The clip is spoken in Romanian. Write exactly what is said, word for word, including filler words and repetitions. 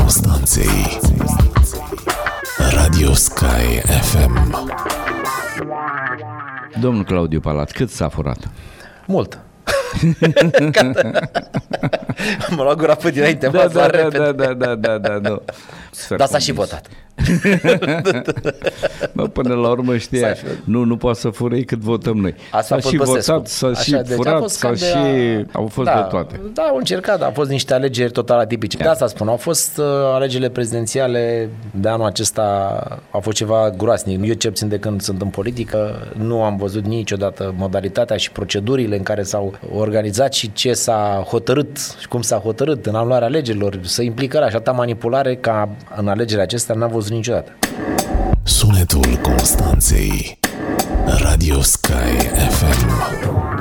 Constanței. Radio Sky F M. Domnul Claudiu Palat, cât s-a furat? Mult. Mă lua gura pe dinainte. Da, da, da, da, da, da, da, da, da. Dar s-a și votat. Bă, până la urmă știi, nu, nu poate să fure cât votăm noi. Asta s-a și Băsescu. votat, s-a Așa, și deci furat, s-a și... A... Au fost da, de toate. Da, au încercat, au fost niște alegeri total atipice. De asta spun, au fost uh, alegerile prezidențiale de anul acesta, au fost ceva groasnic. Eu ce țin de când sunt în politică, nu am văzut niciodată modalitatea și procedurile în care s-au organizat și ce s-a hotărât și cum s-a hotărât în anularea alegerilor, să implică așa ta manipulare ca în alegerile acestea n-am văzut niciodată. Sunetul Constanței. Radio Sky F M.